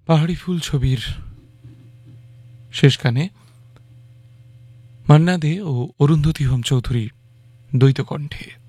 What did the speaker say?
পাহাড়ি ফুল ছবির শেষ গানে মান্না দে ও অরুন্ধতী হোম চৌধুরীর দ্বৈত কণ্ঠে